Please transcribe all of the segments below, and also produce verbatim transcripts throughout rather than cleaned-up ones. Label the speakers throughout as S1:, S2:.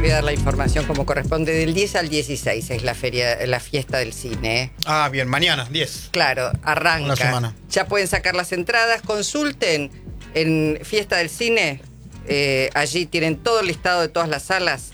S1: voy a dar la información como corresponde. Del diez al dieciséis es la feria, la fiesta del cine.
S2: Ah, bien, mañana, diez.
S1: Claro, arranca.
S2: Una semana.
S1: Ya pueden sacar las entradas. Consulten en Fiesta del Cine. Eh, allí tienen todo el listado de todas las salas.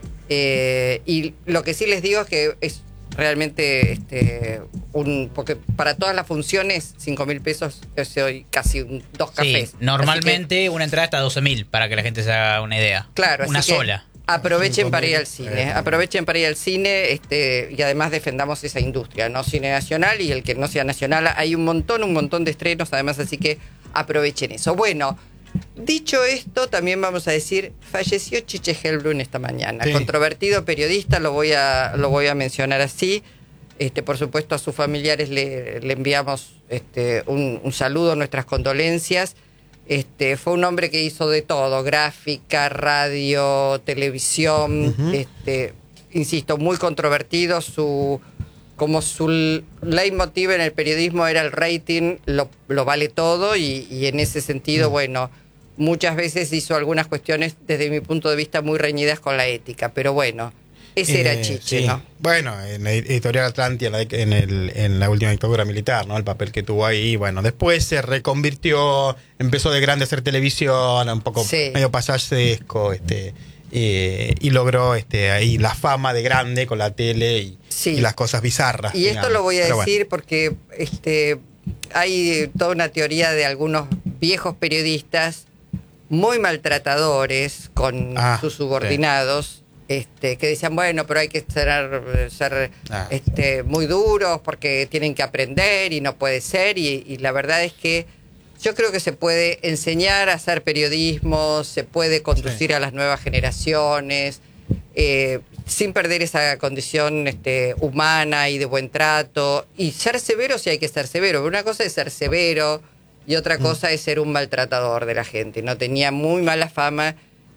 S1: Eh, y lo que sí les digo es que es realmente este, un. Porque para todas las funciones, cinco mil pesos es hoy casi un, dos cafés.
S3: Sí, normalmente una entrada está a doce mil, para que la gente se haga una idea.
S1: Claro,
S3: una
S1: así que
S3: sola.
S1: Aprovechen para ir al cine, aprovechen para ir al cine este, y además defendamos esa industria, ¿no? Cine nacional y el que no sea nacional. Hay un montón, un montón de estrenos, además, así que aprovechen eso. Bueno, dicho esto, también vamos a decir, falleció Chiche Helbrun esta mañana. Sí. Controvertido periodista, lo voy a, lo voy a mencionar así. Este, por supuesto, a sus familiares le, le enviamos este, un, un saludo, nuestras condolencias. Este, fue un hombre que hizo de todo, gráfica, radio, televisión, uh-huh. este, insisto, muy controvertido. Su, como su leitmotiv en el periodismo era el rating, lo, lo vale todo, y, y en ese sentido, uh-huh. bueno, muchas veces hizo algunas cuestiones desde mi punto de vista muy reñidas con la ética, pero bueno, ese eh, era Chiche, sí. ¿no?
S2: Bueno, en la Editorial Atlántida, en, el, en la última dictadura militar, ¿no? El papel que tuvo ahí, bueno, después se reconvirtió, empezó de grande a hacer televisión, un poco sí. medio payasesco, este, eh, y logró este, ahí la fama de grande con la tele y, sí. y las cosas bizarras.
S1: Y digamos. Esto lo voy a Pero decir bueno. porque este, hay toda una teoría de algunos viejos periodistas muy maltratadores con ah, sus subordinados. Sí. Este, que decían, bueno, pero hay que ser, ser ah. este, muy duros porque tienen que aprender y no puede ser. Y, y la verdad es que yo creo que se puede enseñar a hacer periodismo, se puede conducir sí. a las nuevas generaciones, eh, sin perder esa condición este, humana y de buen trato. Y ser severo si hay que ser severo. Una cosa es ser severo y otra mm. cosa es ser un maltratador de la gente. No tenía muy mala fama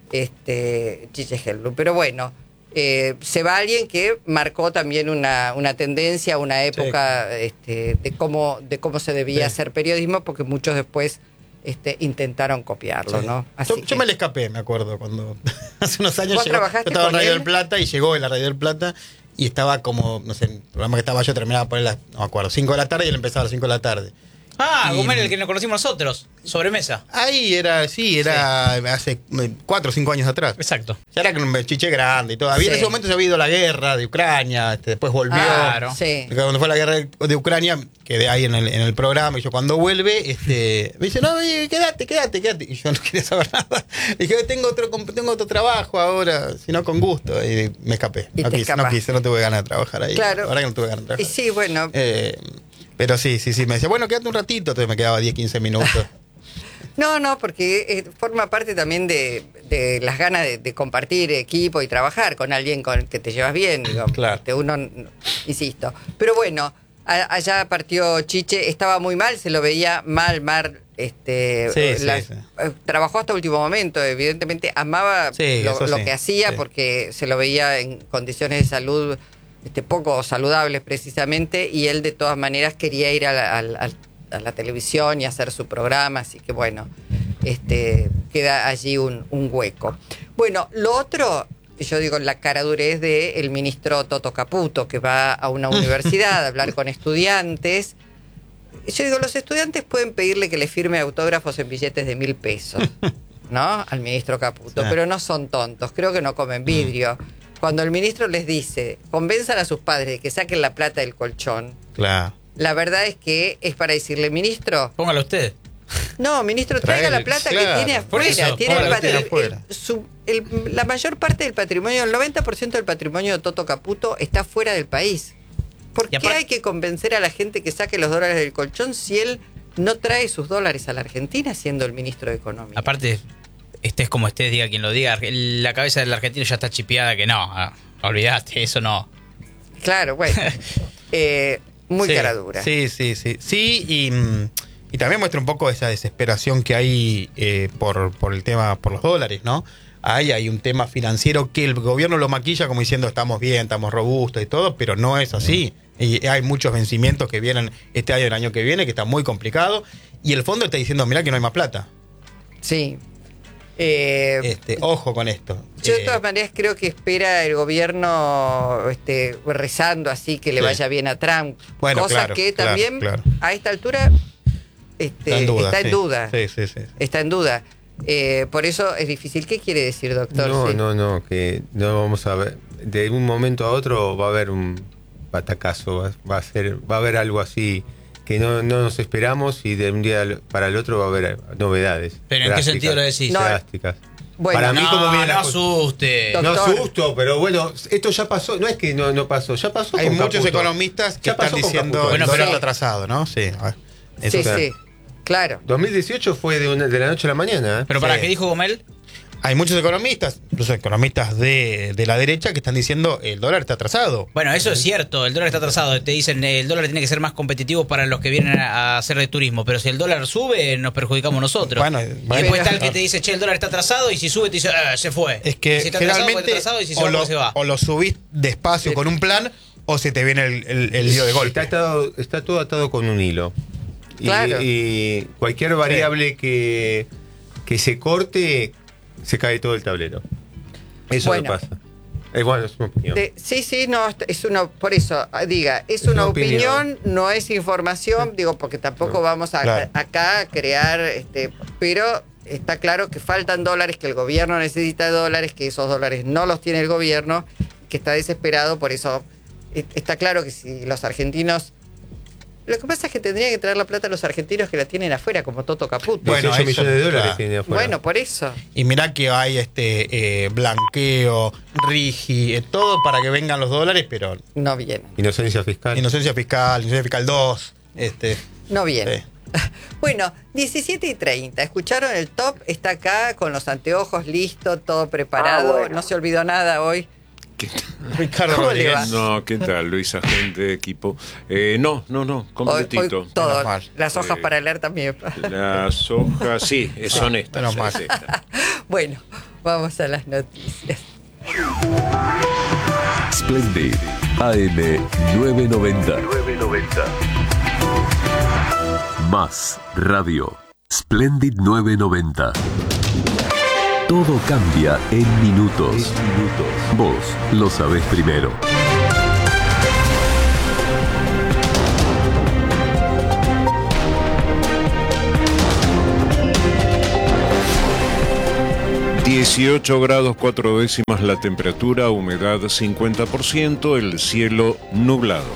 S1: Este, Chiche Helbrun. Pero bueno, eh, se va alguien que marcó también una, una tendencia, una época sí. este, de cómo de cómo se debía sí. hacer periodismo, porque muchos después este, intentaron copiarlo, sí. ¿no? Así
S2: yo,
S1: que...
S2: yo me le escapé, me acuerdo, cuando hace unos años
S1: ¿Vos
S2: llegó,
S1: trabajaste
S2: yo estaba
S1: con
S2: en Radio
S1: él?
S2: del Plata y llegó en la Radio del Plata y estaba como, no sé, el programa que estaba yo terminaba por las, no me acuerdo, cinco de la tarde y él empezaba a las cinco de la tarde.
S3: Ah, como era el que nos conocimos nosotros, Sobremesa.
S2: Ahí era, sí, era sí. hace cuatro o cinco años atrás.
S3: Exacto.
S2: Ya era un Chiche grande y todavía. Sí. En ese momento se había ido la guerra de Ucrania, este, después volvió.
S3: Claro.
S1: Sí.
S2: Cuando fue la guerra de Ucrania, quedé ahí en el, en el programa y yo cuando vuelve, este, me dice, no, quédate, quédate, quédate. Y yo no quería saber nada. Y dije, tengo otro, tengo otro trabajo ahora, si no con gusto. Y me escapé.
S1: Y
S2: no quise, no quise, no tuve ganas de trabajar ahí.
S1: Claro.
S2: Ahora que no tuve ganas de trabajar.
S1: Y sí, bueno.
S2: Eh, Pero sí, sí, sí, me decía, bueno, quédate un ratito, entonces me quedaba diez, quince minutos.
S1: No, no, porque eh, forma parte también de, de las ganas de, de compartir equipo y trabajar con alguien con el que te llevas bien. Digo,
S2: claro.
S1: Este, uno, insisto. Pero bueno, a, allá partió Chiche, estaba muy mal, se lo veía mal, mal. Este,
S2: sí,
S1: la,
S2: sí, sí.
S1: Eh, trabajó hasta último momento, evidentemente amaba
S2: sí,
S1: lo, lo
S2: sí,
S1: que hacía
S2: sí.
S1: porque se lo veía en condiciones de salud Este, poco saludables precisamente, y él de todas maneras quería ir a la, a, a la televisión y hacer su programa, así que bueno, este, queda allí un, un hueco. Bueno, lo otro, yo digo, la caradurez de el ministro Toto Caputo, que va a una universidad a hablar con estudiantes. Yo digo, los estudiantes pueden pedirle que le firme autógrafos en billetes de mil pesos, ¿no? Al ministro Caputo, sí. pero no son tontos, creo que no comen vidrio. Cuando el ministro les dice, convenzan a sus padres de que saquen la plata del colchón,
S2: claro.
S1: la verdad es que es para decirle, ministro...
S3: Póngalo usted.
S1: No, ministro, traiga la plata claro. que tiene afuera.
S3: Por eso,
S1: tiene el
S3: usted
S1: afuera. El, su, el, la mayor parte del patrimonio, el noventa por ciento del patrimonio de Toto Caputo está fuera del país. ¿Por qué hay que convencer a la gente que saque los dólares del colchón si él no trae sus dólares a la Argentina siendo el ministro de Economía?
S3: Aparte... estés como estés, diga quien lo diga, la cabeza del argentino ya está chipeada que no, olvidaste, eso no.
S1: Claro, bueno, eh, muy
S2: sí,
S1: cara dura.
S2: Sí, sí, sí, sí, y, y también muestra un poco esa desesperación que hay eh, por, por el tema, por los dólares, ¿no? Hay, hay un tema financiero que el gobierno lo maquilla como diciendo estamos bien, estamos robustos y todo, pero no es así. Y hay muchos vencimientos que vienen este año y el año que viene, que está muy complicado, y el fondo está diciendo, mirá que no hay más plata.
S1: Sí.
S2: Eh, este, ojo con esto.
S1: Yo de
S2: eh,
S1: todas maneras creo que espera el gobierno este, rezando así que le sí. vaya bien a Trump.
S2: Bueno,
S1: Cosa
S2: claro,
S1: que
S2: claro,
S1: también
S2: claro.
S1: a esta altura este, está en duda. Está en
S2: sí.
S1: duda.
S2: Sí, sí, sí.
S1: Está en duda. Eh, por eso es difícil. ¿Qué quiere decir, doctor?
S4: No,
S1: sí.
S4: no, no, que no vamos a ver. De un momento a otro va a haber un batacazo, va, va a ser, va a haber algo así que no, no nos esperamos y de un día para el otro va a haber novedades.
S3: ¿Pero en qué sentido lo decís?
S1: No,
S4: drásticas.
S1: Bueno,
S4: para mí,
S3: no,
S4: como viene
S3: no
S4: la
S3: asuste.
S4: No asusto, pero bueno, esto ya pasó. No es que no, no pasó, ya pasó.
S2: Hay
S4: con
S2: muchos
S4: Caputo.
S2: economistas que
S4: Ya
S2: están
S4: pasó con
S2: diciendo
S4: Caputo.
S2: bueno,
S3: Bueno,
S2: pero
S3: pero-
S2: atrasado, ¿no? Sí.
S1: sí,
S2: Eso claro.
S1: sí. Claro.
S4: dos mil dieciocho fue de, una, de la noche a la mañana. ¿eh?
S3: Pero para
S2: Sí.
S3: qué dijo Gomel.
S2: Hay muchos economistas, incluso economistas de, de la derecha, que están diciendo el dólar está atrasado.
S3: Bueno, eso es cierto, el dólar está atrasado. Te dicen el dólar tiene que ser más competitivo para los que vienen a hacer de turismo, pero si el dólar sube, nos perjudicamos nosotros.
S2: Bueno,
S3: y
S2: bueno,
S3: después está el que te dice, che, el dólar está atrasado, y si sube te dice, ah, se fue.
S2: Es que
S3: y si está atrasado,
S2: generalmente
S3: pues está atrasado, y si se
S2: o,
S3: va,
S2: lo,
S3: pues se va.
S2: o lo subís despacio
S1: Sí.
S2: con un plan o se te viene el, el, el lío de golpe.
S4: Está, atado, está todo atado con un hilo. Y,
S1: Claro.
S4: y cualquier variable sí. que, que se corte, se cae todo el tablero. Eso
S1: Bueno.
S4: no pasa. Eh, bueno, es una opinión.
S1: De- sí, sí, no, es una, por eso, diga, es,
S4: Es
S1: una
S4: una
S1: opinión,
S4: opinión.
S1: no es información, digo, porque tampoco
S4: No,
S1: vamos a,
S2: claro.
S1: acá a crear, este, pero está claro que faltan dólares, que el gobierno necesita dólares, que esos dólares no los tiene el gobierno, que está desesperado, por eso eh, está claro que si los argentinos... Lo que pasa es que tendrían que traer la plata a los argentinos que la tienen afuera, como Toto Caputo.
S2: Bueno,
S4: dieciocho
S2: eso,
S4: millones de dólares
S2: claro.
S4: tiene afuera.
S1: Bueno, por eso.
S2: Y mirá que hay este eh, blanqueo, rigi, eh, todo para que vengan los dólares, pero
S1: No viene,
S4: Inocencia fiscal.
S2: inocencia fiscal, inocencia fiscal dos, este,
S1: no viene.
S2: sí.
S1: Bueno, diecisiete y treinta. ¿Escucharon el top? Está acá con los anteojos, listo, todo preparado.
S5: Ah, bueno.
S1: No se olvidó nada hoy.
S5: ¿Qué tal?
S2: Ricardo
S1: ¿Cómo le
S2: Rodríguez.
S1: va?
S5: No, ¿qué tal, Luisa, gente, equipo? Eh, no, no, no,
S1: Hoy,
S5: completito.
S1: hoy todo.
S2: Menos mal.
S1: Las hojas
S5: Eh,
S1: para leer también.
S5: Las hojas, sí, son estas.
S2: menos mal.
S5: es esta.
S1: Bueno, vamos a las noticias.
S6: Splendid A M nueve noventa. Más Radio. Splendid nueve noventa. Todo cambia en minutos. Vos lo sabés primero.
S5: dieciocho grados cuatro décimas la temperatura, humedad cincuenta por ciento, el cielo nublado.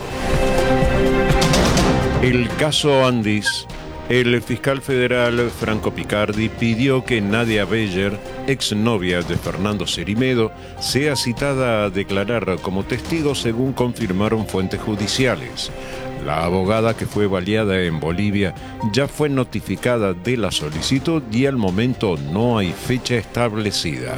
S5: El caso Andis. El fiscal federal Franco Picardi pidió que Nadia Beller, exnovia de Fernando Cerimedo, sea citada a declarar como testigo según confirmaron fuentes judiciales. La abogada, que fue baleada en Bolivia, ya fue notificada de la solicitud y al momento no hay fecha establecida.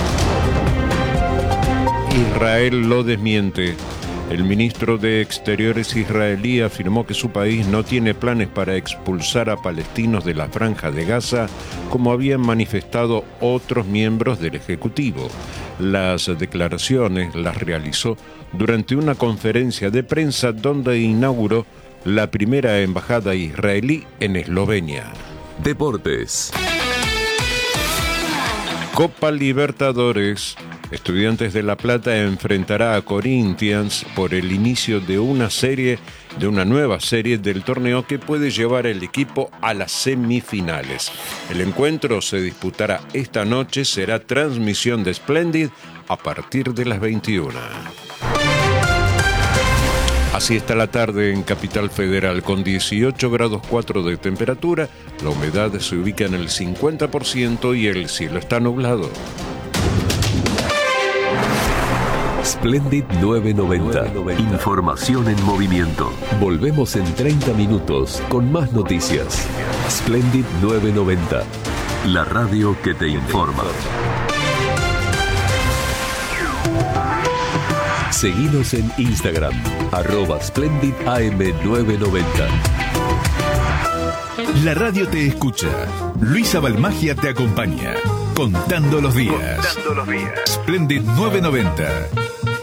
S5: Israel lo desmiente. El ministro de Exteriores israelí afirmó que su país no tiene planes para expulsar a palestinos de la Franja de Gaza, como habían manifestado otros miembros del Ejecutivo. Las declaraciones las realizó durante una conferencia de prensa donde inauguró la primera embajada israelí en Eslovenia.
S6: Deportes.
S5: Copa Libertadores. Estudiantes de La Plata enfrentará a Corinthians por el inicio de una serie, de una nueva serie del torneo que puede llevar el equipo a las semifinales. El encuentro se disputará esta noche, será transmisión de Splendid a partir de las veintiuna. Así está la tarde en Capital Federal, con dieciocho grados cuatro de temperatura, la humedad se ubica en el cincuenta por ciento y el cielo está nublado.
S6: Splendid nueve noventa. Información en movimiento. Volvemos en treinta minutos con más noticias. Splendid nueve noventa. La radio que te informa. Seguinos en Instagram, arroba Splendid A M nueve noventa.
S7: La radio te escucha. Luisa Balmagia te acompaña. Contando los días. Contando los días. Splendid nueve noventa.